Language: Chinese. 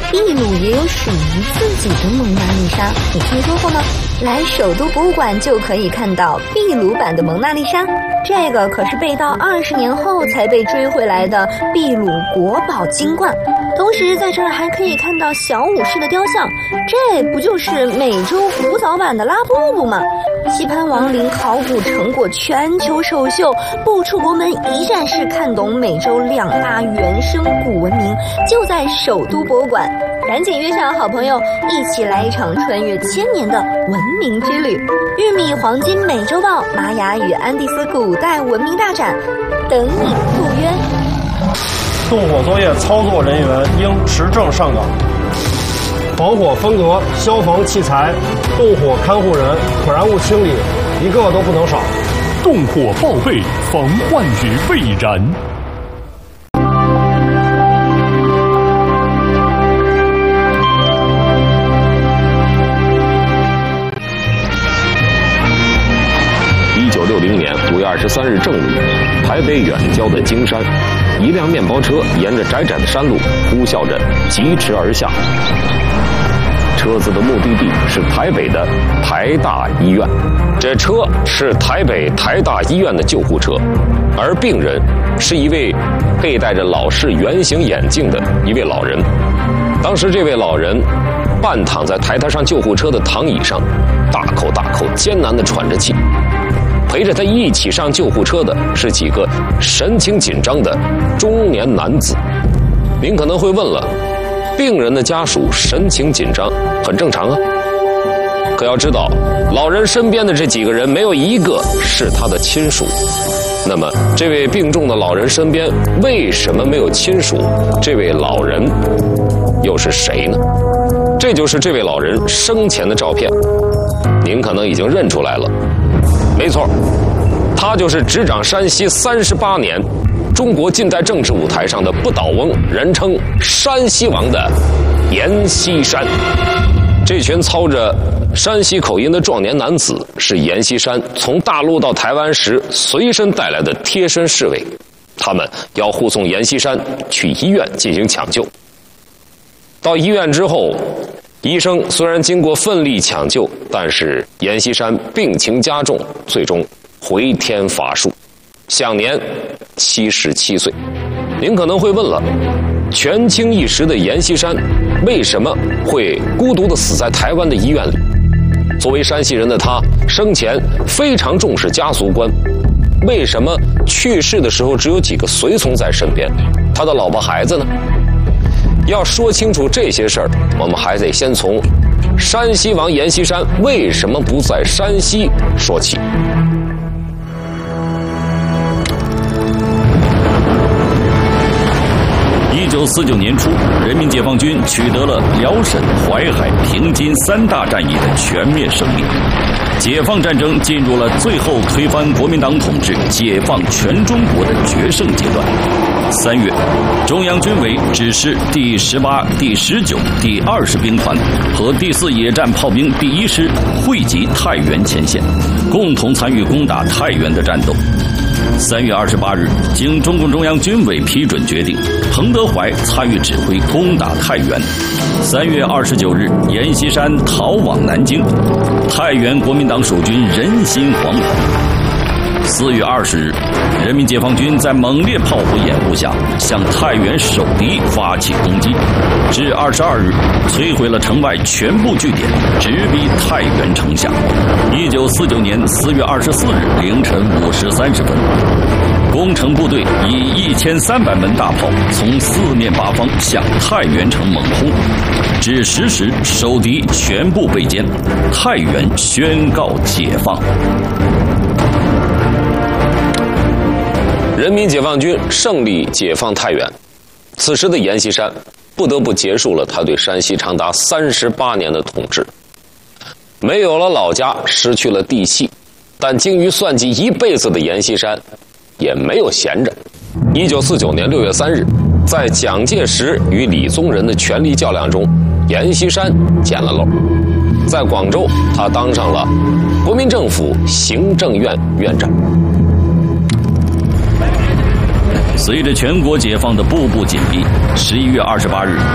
秘鲁也有属于自己的蒙娜丽莎，你听说过吗？来首都博物馆就可以看到秘鲁版的蒙娜丽莎，这个可是被盗20年后才被追回来的秘鲁国宝金冠。同时在这儿还可以看到小武士的雕像，这不就是美洲古早版的拉布布吗？西潘王陵考古成果全球首秀，不出国门一站式看懂美洲2大原生古文明，就在首都博物馆。赶紧约上好朋友，一起来一场穿越1000年的文明之旅。玉米黄金美洲豹玛雅与安第斯古代文明大展，等你赴约。 动火作业操作人员应持证上岗。防火分隔、消防器材、动火看护人、可燃物清理，一个都不能少。 动火报备，防患于未然。 1960年5月23日正午，台北远郊的金山，一辆面包车沿着窄窄的山路呼啸着疾驰而下。车子的目的地是台北的台大医院，这车是台北台大医院的救护车，而病人是一位佩戴着老式圆形眼镜的一位老人。当时这位老人半躺在抬他上救护车的躺椅上，大口大口艰难地喘着气。陪着他一起上救护车的是几个神情紧张的中年男子。您可能会问了，病人的家属神情紧张很正常啊。可要知道，老人身边的这几个人没有一个是他的亲属。那么这位病重的老人身边为什么没有亲属？这位老人又是谁呢？这就是这位老人生前的照片，您可能已经认出来了。没错，他就是执掌山西38年中国近代政治舞台上的不倒翁，人称山西王的阎锡山。这群操着山西口音的壮年男子是阎锡山从大陆到台湾时随身带来的贴身侍卫，他们要护送阎锡山去医院进行抢救。到医院之后，医生虽然经过奋力抢救，但是阎锡山病情加重，最终回天乏术，享年77岁。您可能会问了，权倾一时的阎锡山为什么会孤独地死在台湾的医院里？作为山西人的他，生前非常重视家族观，为什么去世的时候只有几个随从在身边？他的老婆孩子呢？要说清楚这些事儿，我们还得先从山西王阎锡山为什么不在山西说起。 1949年初，人民解放军取得了辽沈、淮海、平津3大战役的全面胜利，解放战争进入了最后推翻国民党统治、解放全中国的决胜阶段。3月，中央军委指示第18、第19、第20兵团和第4野战炮兵第1师汇集太原前线，共同参与攻打太原的战斗。3月28日，经中共中央军委批准决定，彭德怀参与指挥攻打太原。3月29日，阎锡山逃往南京，太原国民党守军人心惶惶。4月20日，人民解放军在猛烈炮火掩护下，向太原守敌发起攻击，至22日摧毁了城外全部据点，直逼太原城下。1949年4月24日凌晨5时30分，攻城部队以1300门大炮从4面8方向太原城猛轰，至10时守敌全部被歼，太原宣告解放。 人民解放军胜利解放太原，此时的阎锡山不得不结束了他对山西长达38年的统治。没有了老家，失去了地气，但精于算计一辈子的阎锡山也没有闲着。1949年6月3日，在蒋介石与李宗仁的权力较量中，阎锡山捡了漏。在广州，他当上了国民政府行政院院长。 随着全国解放的步步紧逼，11月28日，